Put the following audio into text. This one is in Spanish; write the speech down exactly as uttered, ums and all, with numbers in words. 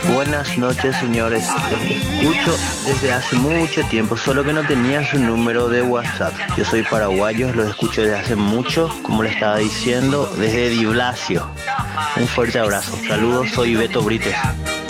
Buenas noches, señores. Los escucho desde hace mucho tiempo, solo que no tenía su número de WhatsApp. Yo soy paraguayo, los escucho desde hace mucho, como le estaba diciendo, desde Di Blasio. Un fuerte abrazo. Saludos, soy Beto Brites.